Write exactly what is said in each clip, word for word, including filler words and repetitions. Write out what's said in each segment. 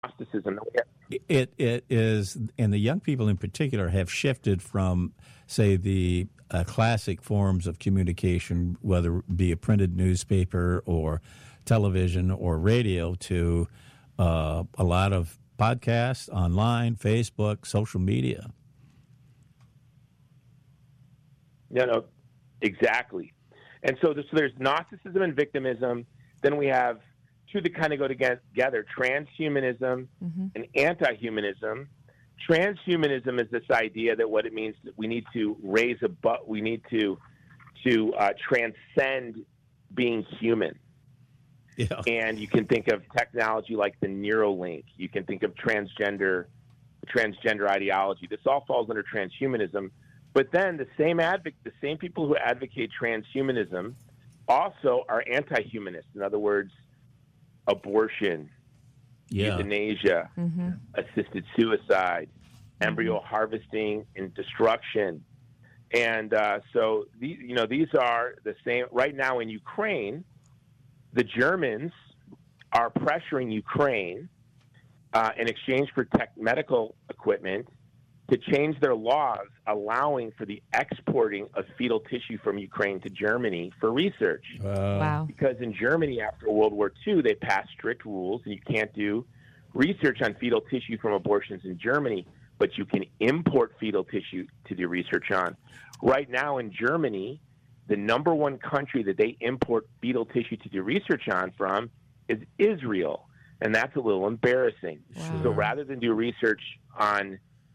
Gnosticism. It it is, and the young people in particular have shifted from, say, the uh, classic forms of communication, whether it be a printed newspaper or television or radio, to uh, a lot of podcasts, online, Facebook, social media. No, no, exactly. And so, this, so there's Gnosticism and victimism. Then we have two that kind of go together, transhumanism mm-hmm. and anti-humanism. Transhumanism is this idea that what it means that we need to raise a but we need to to uh, transcend being human. Yeah. And you can think of technology like the Neuralink. You can think of transgender transgender ideology. This all falls under transhumanism. But then the same advocate, the same people who advocate transhumanism also are anti-humanist. In other words, abortion, yeah. euthanasia, mm-hmm. assisted suicide, mm-hmm. embryo harvesting and destruction. And uh, so, these, you know, these are the same. Right now in Ukraine, the Germans are pressuring Ukraine uh, in exchange for tech medical equipment to change their laws, allowing for the exporting of fetal tissue from Ukraine to Germany for research. Wow. wow. Because in Germany, after World War Two, they passed strict rules, and you can't do research on fetal tissue from abortions in Germany, but you can import fetal tissue to do research on. Right now in Germany, the number one country that they import fetal tissue to do research on from is Israel, and that's a little embarrassing. Wow. So rather than do research on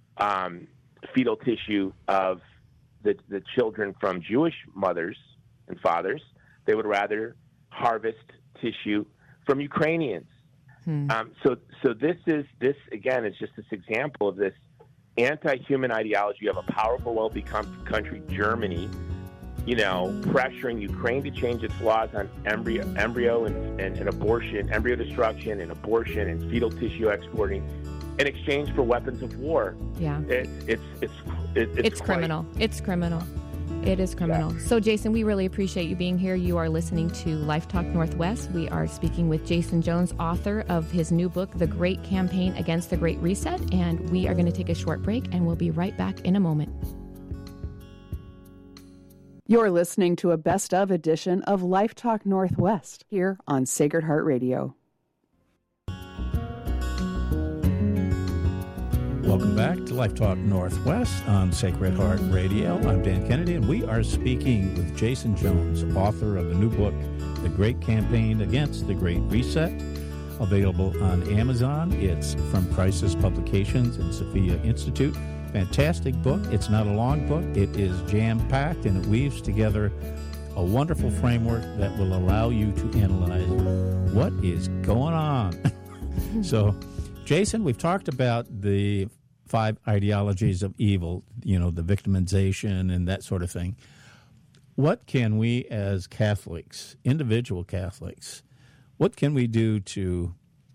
um, fetal tissue of the, the children from Jewish mothers and fathers, they would rather harvest tissue from Ukrainians. Hmm. Um, so, so this is this again is just this example of this anti-human ideology. You have a powerful, wealthy com- country, Germany, you know, pressuring Ukraine to change its laws on embryo, embryo and, and, and abortion, embryo destruction and abortion and fetal tissue exporting, in exchange for weapons of war. Yeah, it, it's it's it, it's, it's criminal. It's criminal. It is criminal. Yeah. So, Jason, we really appreciate you being here. You are listening to Life Talk Northwest. We are speaking with Jason Jones, author of his new book, The Great Campaign Against the Great Reset. And we are going to take a short break, and we'll be right back in a moment. You're listening to a best-of edition of Life Talk Northwest here on Sacred Heart Radio. Welcome back to Life Talk Northwest on Sacred Heart Radio. I'm Dan Kennedy, and we are speaking with Jason Jones, author of the new book, The Great Campaign Against the Great Reset, available on Amazon. It's from Crisis Publications and Sophia Institute. Fantastic book. It's not a long book. It is jam-packed, and it weaves together a wonderful framework that will allow you to analyze what is going on. So, Jason, we've talked about the five ideologies of evil, you know, the victimization and that sort of thing. What can we as Catholics, individual Catholics, what can we do to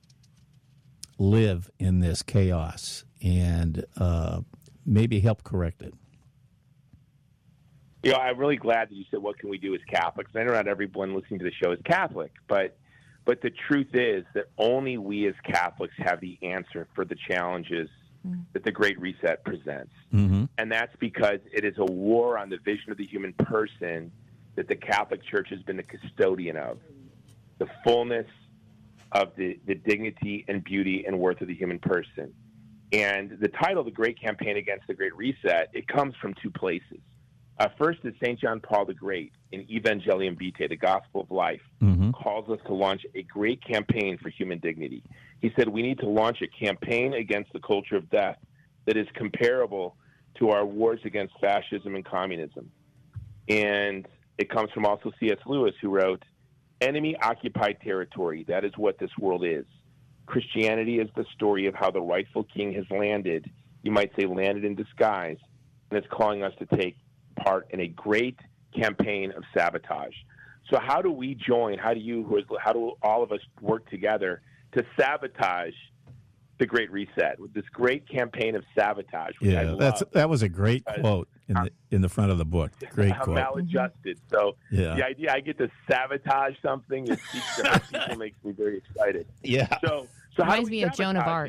live in this chaos and uh, maybe help correct it? You know, I'm really glad that you said, what can we do as Catholics? I know not everyone listening to the show is Catholic, but But the truth is that only we as Catholics have the answer for the challenges mm-hmm. that the Great Reset presents. Mm-hmm. And that's because it is a war on the vision of the human person that the Catholic Church has been the custodian of, the fullness of the, the dignity and beauty and worth of the human person. And the title, The Great Campaign Against the Great Reset, it comes from two places. Uh, first is Saint John Paul the Great in Evangelium Vitae, the Gospel of Life, mm-hmm. calls us to launch a great campaign for human dignity. He said we need to launch a campaign against the culture of death that is comparable to our wars against fascism and communism. And it comes from also C S Lewis, who wrote, enemy-occupied territory, that is what this world is. Christianity is the story of how the rightful king has landed, you might say landed in disguise, and it's calling us to take part in a great campaign of sabotage. So how do we join? How do you, who is, how do all of us work together to sabotage the Great Reset with this great campaign of sabotage? Yeah, that's that was a great quote in the in the front of the book. Great I'm quote. maladjusted. So yeah. the idea I get to sabotage something that speaks to other people makes me very excited. Yeah. So so So how do Reminds we me of Joan of sabotage Arc.